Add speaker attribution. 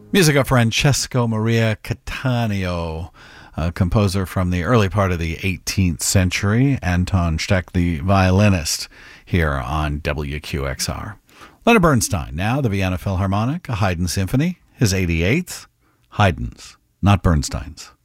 Speaker 1: Music of Francesco Maria Cattaneo, a composer from the early part of the 18th century. Anton Steck, the violinist, here on WQXR. Leonard Bernstein, now the Vienna Philharmonic, a Haydn symphony, his 88th. Haydn's, not Bernstein's.